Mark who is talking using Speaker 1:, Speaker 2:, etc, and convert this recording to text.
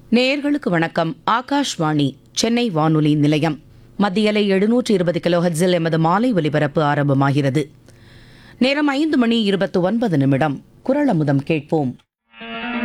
Speaker 1: நேயர்களுக்கு வணக்கம். ஆகாஷ்வாணி சென்னை வானொலி நிலையம். மத்தியலை 720 கிலோஹெர்ட்ஸில் எமது மாலை ஒலிபரப்பு ஆரம்பமாகிறது. நேரம் 5 மணி 29 நிமிடம். குரல் அமுதம் கேட்போம்.